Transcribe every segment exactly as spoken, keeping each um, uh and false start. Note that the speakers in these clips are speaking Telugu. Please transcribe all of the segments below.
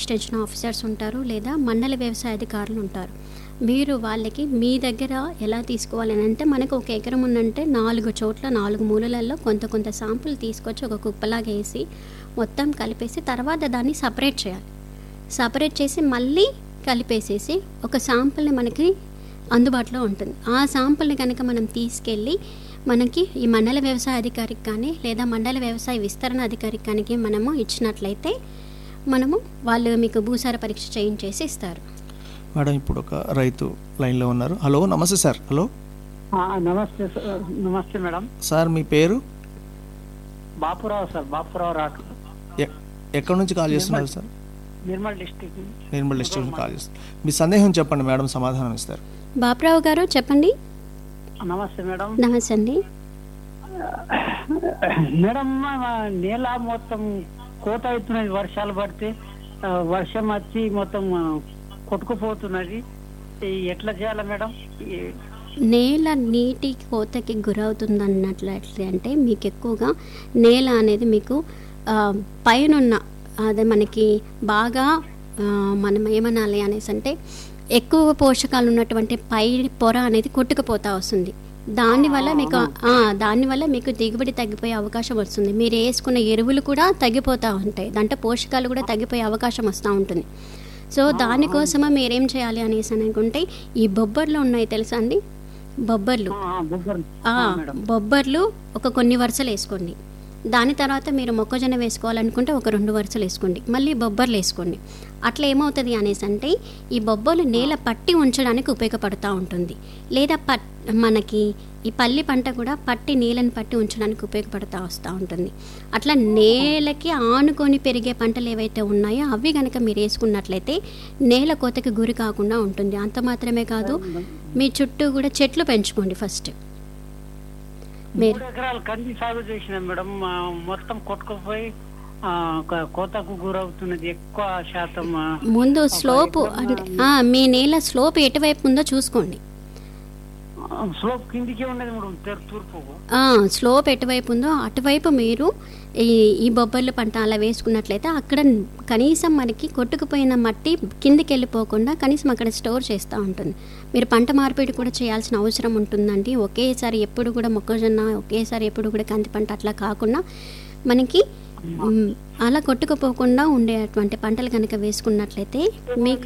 ఎక్స్టెన్షన్ ఆఫీసర్స్ ఉంటారు, లేదా మండల వ్యవసాయ అధికారులు ఉంటారు. మీరు వాళ్ళకి మీ దగ్గర ఎలా తీసుకోవాలి అని అంటే, మనకు ఒక ఎకరం ఉందంటే నాలుగు చోట్ల నాలుగు మూలలలో కొంత కొంత శాంపుల్ తీసుకొచ్చి ఒక కుప్పలాగా వేసి మొత్తం కలిపేసి తర్వాత దాన్ని సపరేట్ చేయాలి. సపరేట్ చేసి మళ్ళీ కలిపేసేసి ఒక శాంపుల్ని మనకి అందుబాటులో ఉంటుంది. ఆ శాంపుల్ని కనుక మనం తీసుకెళ్ళి మనకి ఈ మండల వ్యవసాయ అధికారికి కానీ లేదా మండల వ్యవసాయ విస్తరణ అధికారికి కానీ మనము ఇచ్చినట్లయితే మనము వాళ్ళు మీకు భూసార పరీక్ష చేయించేసి ఇస్తారు. మేడం, ఇప్పుడు ఒక రైతు లైన్లో ఉన్నారు. హలో, నమస్తే సార్. హలో, నమస్తే సార్. నమస్తే మేడం. సార్ మీ పేరు? బాపురావు సార్. బాపురావు రాటు. ఎక్కడి నుంచి కాల్ చేస్తున్నారు sir? Nirmal district. Nirmal district నుంచి కాల్ చేస్తారు. మీ సందేహం చెప్పండి మేడం, సమాధానం ఇస్తారు. బాపురావు గారు చెప్పండి. నమస్తే మేడం. నమస్తే అండి మేడం. నేల మొత్తం కోత అవుతున్నది, వర్షాలు పడితే వర్షం వచ్చి మొత్తం కొట్టుకుపోతున్నది. ఎట్లా చేయాలి మేడం? నేల నీటి కోతకి గురవుతుంది అన్నట్లయితే అంటే మీకు ఎక్కువగా నేల అనేది మీకు పైనున్న అదే మనకి బాగా మనం ఏమనాలి అనేసి అంటే ఎక్కువ పోషకాలు ఉన్నటువంటి పై పొర అనేది కొట్టుకుపోతా వస్తుంది. దానివల్ల మీకు దానివల్ల మీకు దిగుబడి తగ్గిపోయే అవకాశం వస్తుంది. మీరు వేసుకున్న ఎరువులు కూడా తగ్గిపోతూ ఉంటాయి, దాంట్లో పోషకాలు కూడా తగ్గిపోయే అవకాశం వస్తూ ఉంటుంది. సో దానికోసమే మీరేం చేయాలి అనేసి అనుకుంటే, ఈ బొబ్బర్లు ఉన్నాయి తెలుసా అండి? బొబ్బర్లు బొబ్బర్లు ఒక కొన్ని వరుసలు వేసుకోండి. దాని తర్వాత మీరు మొక్కజొన్న వేసుకోవాలనుకుంటే ఒక రెండు వరుసలు వేసుకోండి, మళ్ళీ బొబ్బర్లు వేసుకోండి. అట్లా ఏమవుతుంది అనేసి అంటే ఈ బొబ్బర్లు నేల పట్టి ఉంచడానికి ఉపయోగపడుతూ ఉంటుంది. లేదా పట్ మనకి ఈ పల్లి పంట కూడా పట్టి నేలను పట్టి ఉంచడానికి ఉపయోగపడుతూ వస్తూ ఉంటుంది. అట్లా నేలకి ఆనుకొని పెరిగే పంటలు ఏవైతే ఉన్నాయో అవి కనుక మీరు వేసుకున్నట్లయితే నేల కోతకి గురి కాకుండా ఉంటుంది. అంత మాత్రమే కాదు, మీ చుట్టూ కూడా చెట్లు పెంచుకోండి. ఫస్ట్ మూడు ఎకరాలు కంది సాగు చేసిన మేడం, మొత్తం కొట్టుకుపోయి కోతకు గురవుతున్నది ఎక్కువ శాతం. ముందు స్లోప్ అంటే మీ నేల స్లోప్ ఎటువైపు ఉందో చూసుకోండి. స్లోప్ కిందికి ఉన్నది మేడం, తూర్పు. స్లోప్ ఎటువైపు ఉందో అటువైపు మీరు ఈ ఈ బొబ్బర్లు పంట అలా వేసుకున్నట్లయితే అక్కడ కనీసం మనకి కొట్టుకుపోయిన మట్టి కిందికి వెళ్ళిపోకుండా కనీసం అక్కడ స్టోర్ చేస్తూ ఉంటుంది. మీరు పంట మార్పిడి కూడా చేయాల్సిన అవసరం ఉంటుందండి. ఒకేసారి ఎప్పుడు కూడా మొక్కజొన్న, ఒకేసారి ఎప్పుడు కూడా కంది పంట అట్లా కాకుండా మనకి అలా కొట్టుకుపోకుండా ఉండేటువంటి పంటలు కనుక వేసుకున్నట్లయితే మీకు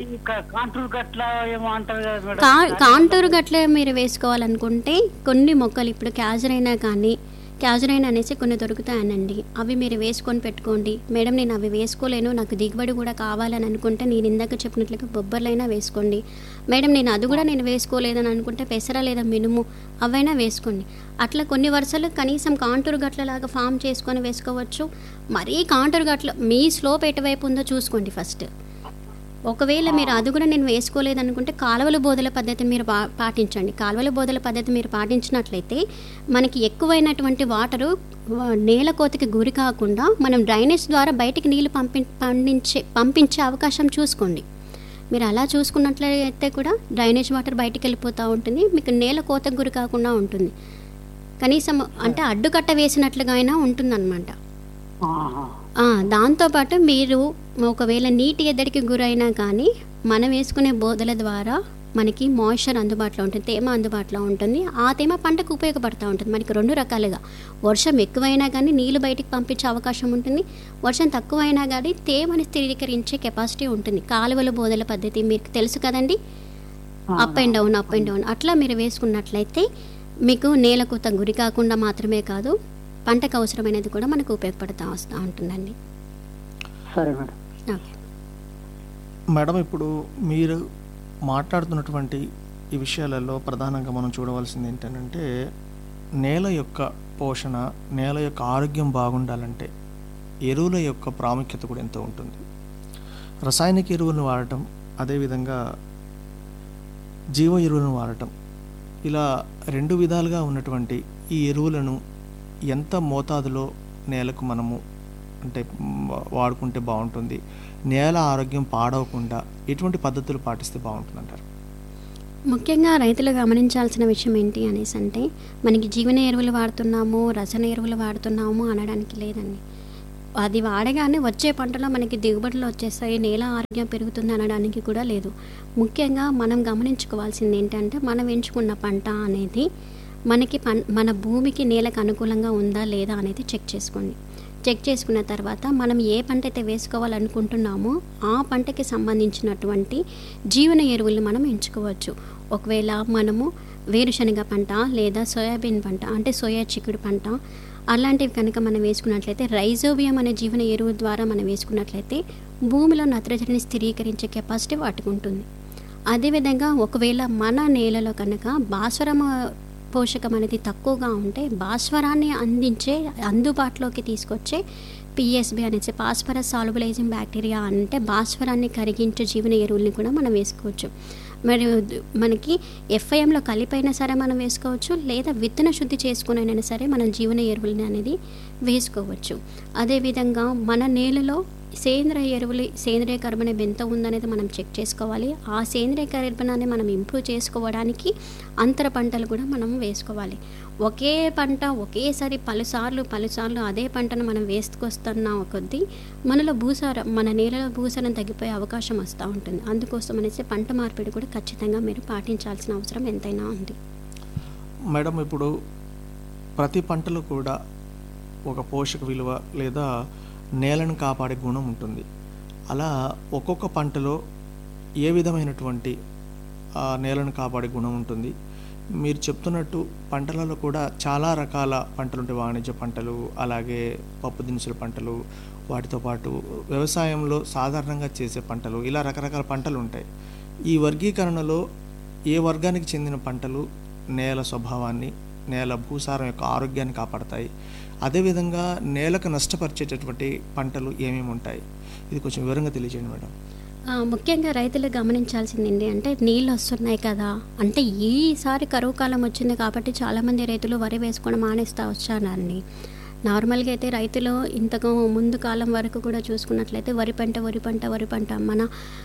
కాంటూరు గట్ల మీరు వేసుకోవాలనుకుంటే కొన్ని మొక్కలు ఇప్పుడు క్యాజరైనా కానీ క్యాజరైన్ అనేసి కొన్ని దొరుకుతాయనండి, అవి మీరు వేసుకొని పెట్టుకోండి. మేడం నేను అవి వేసుకోలేను, నాకు దిగుబడి కూడా కావాలని అనుకుంటే నేను ఇందాక చెప్పినట్లుగా బొబ్బర్లైనా వేసుకోండి. మేడం నేను అది కూడా నేను వేసుకోలేదని అనుకుంటే పెసర లేదా మినుము అవైనా వేసుకోండి. అట్లా కొన్ని వరుసలు కనీసం కాంటూరు గట్లలాగా ఫామ్ చేసుకొని వేసుకోవచ్చు. మరీ కాంటూరు గట్ల మీ స్లోప్ ఎటువైపు ఉందో చూసుకోండి ఫస్ట్. ఒకవేళ మీరు అది కూడా నేను వేసుకోలేదనుకుంటే కాలువల బోధల పద్ధతిని మీరు పా పాటించండి కాలువల బోధల పద్ధతి మీరు పాటించినట్లయితే మనకి ఎక్కువైనటువంటి వాటరు నేల కోతకి గురి కాకుండా మనం డ్రైనేజ్ ద్వారా బయటికి నీళ్లు పంపి పండించే పంపించే అవకాశం చూసుకోండి. మీరు అలా చూసుకున్నట్లయితే కూడా డ్రైనేజ్ వాటర్ బయటికి వెళ్ళిపోతూ ఉంటుంది, మీకు నేల కోతకు గురి కాకుండా ఉంటుంది. కనీసం అంటే అడ్డుకట్ట వేసినట్లుగా అయినా ఉంటుందన్నమాట. దాంతోపాటు మీరు ఒకవేళ నీటి ఎద్దడికి గురైనా కానీ మనం వేసుకునే బోధల ద్వారా మనకి మాయిశ్చర్ అందుబాటులో ఉంటుంది, తేమ అందుబాటులో ఉంటుంది. ఆ తేమ పంటకు ఉపయోగపడుతూ ఉంటుంది. మనకి రెండు రకాలుగా, వర్షం ఎక్కువైనా కానీ నీళ్లు బయటికి పంపించే అవకాశం ఉంటుంది, వర్షం తక్కువైనా కానీ తేమని స్థిరీకరించే కెపాసిటీ ఉంటుంది. కాలువల బోధల పద్ధతి మీకు తెలుసు కదండి, up and down up and down అట్లా మీరు వేసుకున్నట్లయితే మీకు నేల కోత గురి కాకుండా మాత్రమే కాదు పంటకు అవసరమైనది కూడా మనకు ఉపయోగపడుతూ వస్తూ ఉంటుందండి. సరే మేడం. ఓకే మేడం, ఇప్పుడు మీరు మాట్లాడుతున్నటువంటి ఈ విషయాలలో ప్రధానంగా మనం చూడవలసింది ఏంటంటే నేల యొక్క పోషణ, నేల యొక్క ఆరోగ్యం బాగుండాలంటే ఎరువుల యొక్క ప్రాముఖ్యత కూడా ఎంతో ఉంటుంది. రసాయనిక ఎరువులను వాడటం, అదేవిధంగా జీవ ఎరువులను వాడటం, ఇలా రెండు విధాలుగా ఉన్నటువంటి ఈ ఎరువులను ఎంత మోతాదులో నేలకు మనము అంటే వాడుకుంటే బాగుంటుంది, నేల ఆరోగ్యం పాడవకుండా ఎటువంటి పద్ధతులు పాటిస్తే బాగుంటుంది అంటారు? ముఖ్యంగా రైతులు గమనించాల్సిన విషయం ఏంటి అనేసి అంటే మనకి జీవన ఎరువులు వాడుతున్నాము, రసాయన ఎరువులు వాడుతున్నాము అనడానికి లేదండి. అది వాడగానే వచ్చే పంటలో మనకి దిగుబడులు వచ్చేస్తాయి, నేల ఆరోగ్యం పెరుగుతుంది అనడానికి కూడా లేదు. ముఖ్యంగా మనం గమనించుకోవాల్సింది ఏంటంటే మనం ఎంచుకున్న పంట అనేది మనకి పం మన భూమికి నేలకు అనుకూలంగా ఉందా లేదా అనేది చెక్ చేసుకోండి. చెక్ చేసుకున్న తర్వాత మనం ఏ పంట అయితే వేసుకోవాలనుకుంటున్నామో ఆ పంటకి సంబంధించినటువంటి జీవన ఎరువుల్ని మనం ఎంచుకోవచ్చు. ఒకవేళ మనము వేరుశనగ పంట లేదా సోయాబీన్ పంట అంటే సోయా చిక్కుడు పంట అలాంటివి కనుక మనం వేసుకున్నట్లయితే రైజోబియం అనే జీవన ఎరువు ద్వారా మనం వేసుకున్నట్లయితే భూమిలో నత్రజనిని స్థిరీకరించే కెపాసిటీ వాటికి ఉంటుంది. అదేవిధంగా ఒకవేళ మన నేలలో కనుక భాస్వరం పోషకం అనేది తక్కువగా ఉంటే భాస్వరాన్ని అందించే అందుబాటులోకి తీసుకొచ్చే పిఎస్బి అనేసి ఫాస్ఫరస్ సాల్యుబలైజింగ్ బ్యాక్టీరియా అంటే భాస్వరాన్ని కరిగించే జీవన ఎరువుల్ని కూడా మనం వేసుకోవచ్చు. మరియు మనకి ఎఫ్ఐఎంలో కలిపైనా సరే మనం వేసుకోవచ్చు, లేదా విత్తన శుద్ధి చేసుకునైనా సరే మనం జీవన ఎరువులని అనేది వేసుకోవచ్చు. అదేవిధంగా మన నేలలో సేంద్రియ ఎరువులు సేంద్రియ కర్బనం ఎంత ఉందనేది మనం చెక్ చేసుకోవాలి. ఆ సేంద్రియ కర్బనాన్ని మనం ఇంప్రూవ్ చేసుకోవడానికి అంతర పంటలు కూడా మనం వేసుకోవాలి. ఒకే పంట ఒకేసారి పలుసార్లు పలుసార్లు అదే పంటను మనం వేసుకొస్తున్న కొద్దీ మనలో భూసారం మన నేలలో భూసారం తగ్గిపోయే అవకాశం వస్తూ ఉంటుంది. అందుకోసం అనేసి పంట మార్పిడి కూడా ఖచ్చితంగా మీరు పాటించాల్సిన అవసరం ఎంతైనా ఉంది. మేడం, ఇప్పుడు ప్రతి పంటలో కూడా ఒక పోషక విలువ లేదా నేలను కాపాడే గుణం ఉంటుంది. అలా ఒక్కొక్క పంటలో ఏ విధమైనటువంటి నేలను కాపాడే గుణం ఉంటుంది? మీరు చెప్తున్నట్టు పంటలలో కూడా చాలా రకాల పంటలు ఉంటాయి. వాణిజ్య పంటలు, అలాగే పప్పు దినుసుల పంటలు, వాటితో పాటు వ్యవసాయంలో సాధారణంగా చేసే పంటలు, ఇలా రకరకాల పంటలు ఉంటాయి. ఈ వర్గీకరణలో ఏ వర్గానికి చెందిన పంటలు నేల స్వభావాన్ని, నేల భూసారం యొక్క ఆరోగ్యాన్ని కాపాడతాయి? అదేవిధంగా నేలకు నష్టపరిచేటటువంటి పంటలు ఏమేమి ఉంటాయి? ఇది కొంచెం వివరంగా తెలియజేయండి మేడం. ముఖ్యంగా రైతులు గమనించాల్సింది ఏంటి అంటే నీళ్ళు వస్తున్నాయి కదా, అంటే ఈసారి కరువు కాలం వచ్చింది కాబట్టి చాలామంది రైతులు వరి వేసుకోవడం మానేస్తూ వచ్చారండి. నార్మల్గా అయితే రైతులు ఇంతకు ముందు కాలం వరకు కూడా చూసుకున్నట్లయితే వరి పంట వరి పంట వరి పంట మన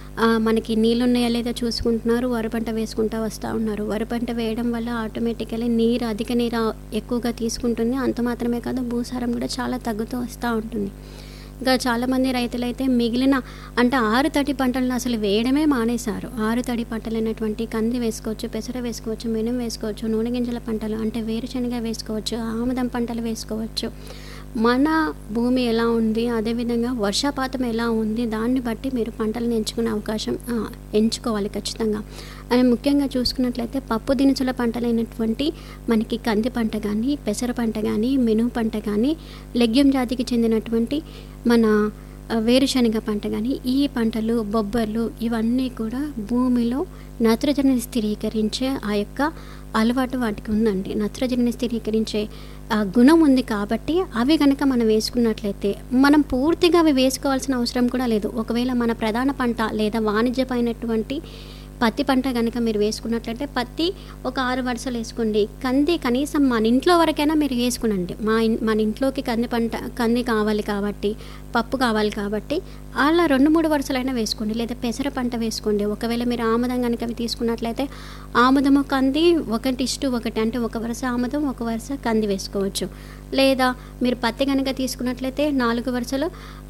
మనకి నీళ్ళు ఉన్నాయా లేదా చూసుకుంటున్నారు, వరి పంట వేసుకుంటూ వస్తూ ఉన్నారు. వరి పంట వేయడం వల్ల ఆటోమేటికలీ నీరు అధిక నీరు ఎక్కువగా తీసుకుంటుంది. అంత మాత్రమే కాదు భూసారం కూడా చాలా తగ్గుతూ వస్తూ ఉంటుంది. ఇంకా చాలామంది రైతులైతే మిగిలిన అంటే ఆరు తడి పంటలను అసలు వేయడమే మానేశారు. ఆరు తడి పంటలు అయినటువంటి కంది వేసుకోవచ్చు, పెసర వేసుకోవచ్చు, మినుము వేసుకోవచ్చు, నూనె గింజల పంటలు అంటే వేరుశనగ వేసుకోవచ్చు, ఆముదం పంటలు వేసుకోవచ్చు. మన భూమి ఎలా ఉంది, అదేవిధంగా వర్షపాతం ఎలా ఉంది, దాన్ని బట్టి మీరు పంటలను ఎంచుకునే అవకాశం ఎంచుకోవాలి ఖచ్చితంగా. అని ముఖ్యంగా చూసుకున్నట్లయితే పప్పు దినుసుల పంటలైనటువంటి మనకి కంది పంట కానీ, పెసర పంట కానీ, మినుము పంట కానీ, లెగ్యం జాతికి చెందినటువంటి మన వేరుశనగ పంట కానీ, ఈ పంటలు బొబ్బర్లు ఇవన్నీ కూడా భూమిలో నత్రజనిని స్థిరీకరించే ఆ యొక్క అలవాటు వాటికి ఉందండి. నత్రజనిని స్థిరీకరించే గుణం ఉంది కాబట్టి అవి కనుక మనం వేసుకున్నట్లయితే మనం పూర్తిగా అవి వేసుకోవాల్సిన అవసరం కూడా లేదు. ఒకవేళ మన ప్రధాన పంట లేదా వాణిజ్యమైనటువంటి పత్తి పంట కనుక మీరు వేసుకున్నట్లయితే పత్తి ఒక ఆరు వరుసలు వేసుకోండి. కంది కనీసం మన ఇంట్లో వరకైనా మీరు వేసుకునండి. మా మన ఇంట్లోకి కంది పంట కంది కావాలి కాబట్టి, పప్పు కావాలి కాబట్టి అలా రెండు మూడు వరుసలైనా వేసుకోండి. లేదా పెసర పంట వేసుకోండి. ఒకవేళ మీరు ఆముదం కనుక తీసుకున్నట్లయితే ఆముదము కంది ఒకటి ఇష్టు ఒకటి అంటే ఒక వరుస ఆముదం ఒక వరుస కంది వేసుకోవచ్చు. లేదా మీరు పత్తి కనుక తీసుకున్నట్లయితే నాలుగు వరుసలు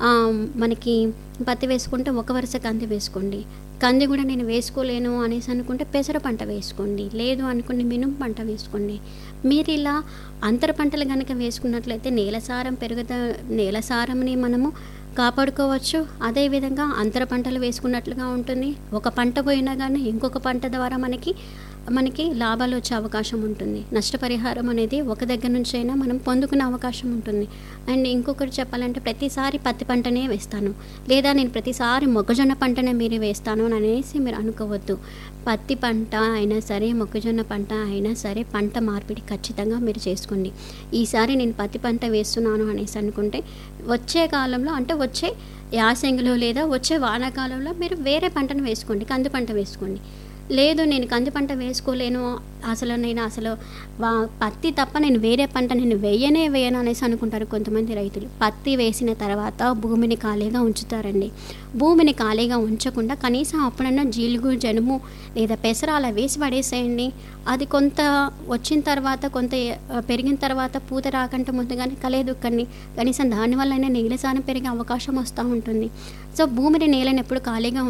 మనకి పత్తి వేసుకుంటే ఒక వరుస కంది వేసుకోండి. కంది కూడా నేను వేసుకోలేను అనేసి అనుకుంటే పెసర పంట వేసుకోండి. లేదు అనుకోండి మినుము పంట వేసుకోండి. మీరు ఇలా అంతర పంటలు కనుక వేసుకున్నట్లయితే నేల సారం పెరుగుత నేల సారంని మనము కాపాడుకోవచ్చు. అదేవిధంగా అంతర పంటలు వేసుకున్నట్లుగా ఉంటుంది. ఒక పంట పోయినా కానీ ఇంకొక పంట ద్వారా మనకి మనకి లాభాలు వచ్చే అవకాశం ఉంటుంది. నష్టపరిహారం అనేది ఒక దగ్గర నుంచి అయినా మనం పొందుకునే అవకాశం ఉంటుంది. అండ్ ఇంకొకటి చెప్పాలంటే ప్రతిసారి పత్తి పంటనే వేస్తాను లేదా నేను ప్రతిసారి మొక్కజొన్న పంటనే మీరు వేస్తాను అని అనేసి మీరు అనుకోవద్దు. పత్తి పంట అయినా సరే మొక్కజొన్న పంట అయినా సరే పంట మార్పిడి ఖచ్చితంగా మీరు చేసుకోండి. ఈసారి నేను పత్తి పంట వేస్తున్నాను అనేసి అనుకుంటే వచ్చే కాలంలో అంటే వచ్చే యాసంగిలో లేదా వచ్చే వానాకాలంలో మీరు వేరే పంటను వేసుకోండి, కంది పంట వేసుకోండి. లేదు నేను కంది పంట వేసుకోలేను, అసలు నేను అసలు వా పత్తి తప్ప నేను వేరే పంట నేను వేయనే వేయను అనేసి అనుకుంటారు కొంతమంది రైతులు. పత్తి వేసిన తర్వాత భూమిని ఖాళీగా ఉంచుతారండి. భూమిని ఖాళీగా ఉంచకుండా కనీసం అప్పుడన్నా జీలుగు జనుము లేదా పెసర అలా వేసి పడేసేయండి. అది కొంత వచ్చిన తర్వాత కొంత ఆ, పెరిగిన తర్వాత పూత రాకంటే ముందుగానే కలేదుక్కని కనీసం దానివల్లైనా నేల సారం పెరిగే అవకాశం వస్తూ ఉంటుంది. సో భూమిని నేలను ఎప్పుడు ఖాళీగా